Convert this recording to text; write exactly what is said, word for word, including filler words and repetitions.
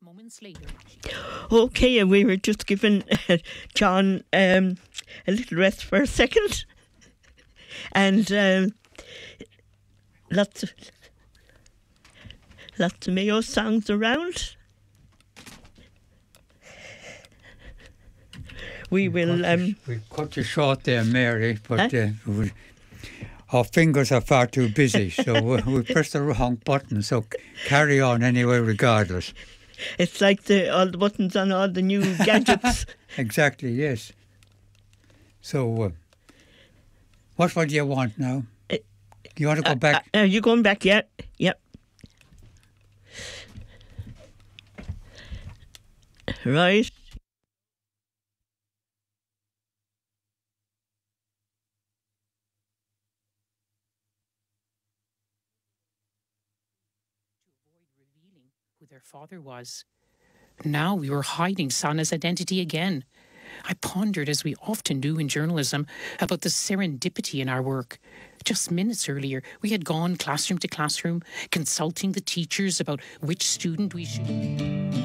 Moments later. Okay, and we were just giving uh, John um, a little rest for a second. And um, lots of lots of Mayo songs around. We we will. Cut Um, you, we cut you short there, Mary, but huh? uh, we, our fingers are far too busy, so we, we pressed the wrong button. So carry on anyway, regardless. It's like the all the buttons on all the new gadgets. Exactly, yes. So, uh, what would you want now? Uh, you want to go uh, back? Uh, are you going back yet? Yep. Right. Revealing who their father was. Now we were hiding Sana's identity again. I pondered, as we often do in journalism, about the serendipity in our work. Just minutes earlier, we had gone classroom to classroom, consulting the teachers about which student we should...